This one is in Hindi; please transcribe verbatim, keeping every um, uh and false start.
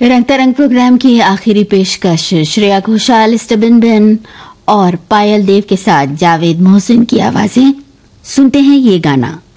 रंग तरंग प्रोग्राम की आखिरी पेशकश श्रेया घोषाल, स्टबिन बेन और पायल देव के साथ जावेद मोहसिन की आवाजें। सुनते हैं ये गाना।